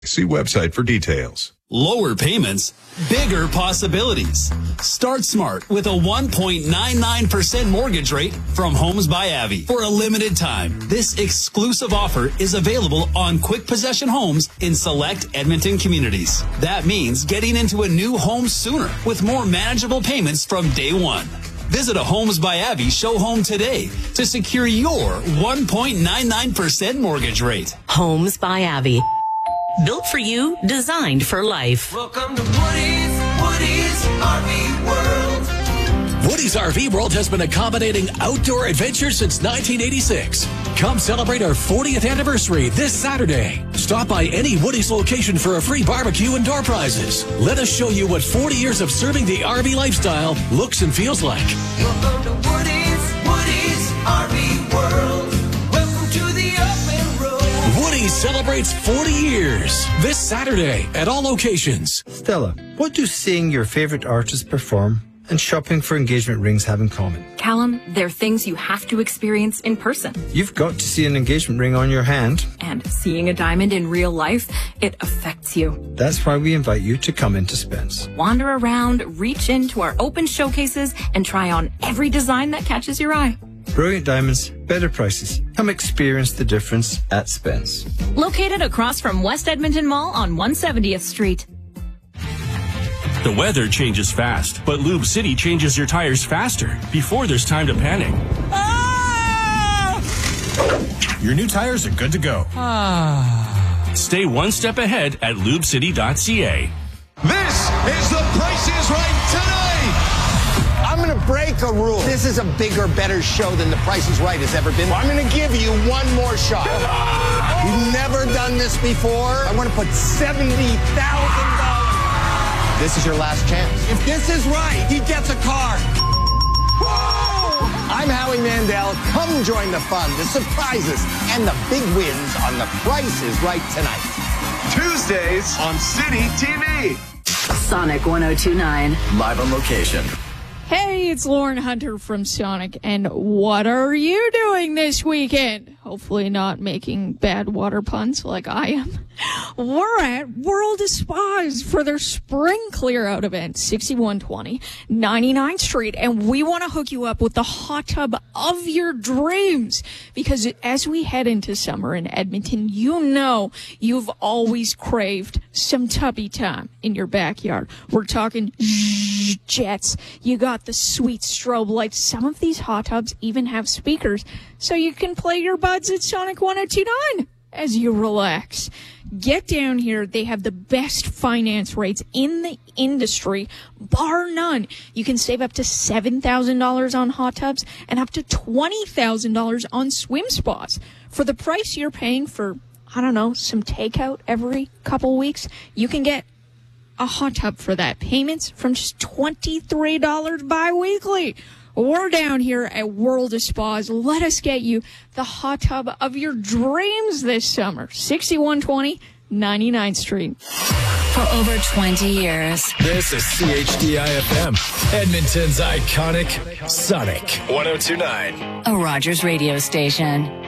See website for details. Lower payments, bigger possibilities. Start smart with a 1.99% mortgage rate from Homes by Avi. For a limited time, this exclusive offer is available on quick possession homes in select Edmonton communities. That means getting into a new home sooner with more manageable payments from day one. Visit a Homes by Avi show home today to secure your 1.99% mortgage rate. Homes by Avi. Built for you, designed for life. Welcome to Woody's RV World. Woody's RV World has been accommodating outdoor adventure since 1986. Come celebrate our 40th anniversary this Saturday. Stop by any Woody's location for a free barbecue and door prizes. Let us show you what 40 years of serving the RV lifestyle looks and feels like. Welcome to Woody's RV World. Welcome to the open road. Woody's celebrates 40 years this Saturday at all locations. Stella, what do seeing your favorite artist perform and shopping for engagement rings have in common? Callum, they're things you have to experience in person. You've got to see an engagement ring on your hand. And seeing a diamond in real life, it affects you. That's why we invite you to come into Spence. Wander around, reach into our open showcases, and try on every design that catches your eye. Brilliant diamonds, better prices. Come experience the difference at Spence. Located across from West Edmonton Mall on 170th Street. The weather changes fast, but Lube City changes your tires faster before there's time to panic. Ah! Your new tires are good to go. Stay one step ahead at lubecity.ca. This is The Price is Right Today. I'm going to break a rule. This is a bigger, better show than The Price is Right has ever been. I'm going to give you one more shot. We've never done this before. I want to put $70,000. This is your last chance. If this is right, he gets a car. Whoa! I'm Howie Mandel. Come join the fun, the surprises, and the big wins on The Price is Right tonight. Tuesdays on City TV. Sonic 102.9. Live on location. Hey, it's Lauren Hunter from Sonic, and what are you doing this weekend? Hopefully not making bad water puns like I am. We're at World of Spas for their spring clear-out event, 6120 99th Street, and we want to hook you up with the hot tub of your dreams, because as we head into summer in Edmonton, you know you've always craved some tubby time in your backyard. We're talking jets. You got the sweet strobe lights. Some of these hot tubs even have speakers, so you can play your buds at Sonic 102.9 as you relax. Get down here. They have the best finance rates in the industry, bar none. You can save up to $7,000 on hot tubs and up to $20,000 on swim spas. For the price you're paying for, I don't know, some takeout every couple weeks, you can get a hot tub for that. Payments from just $23 bi-weekly. We're down here at World of Spas. Let us get you the hot tub of your dreams this summer. 6120 99th Street. For over 20 years. This is CHDI-FM, Edmonton's iconic Sonic 102.9. A Rogers radio station.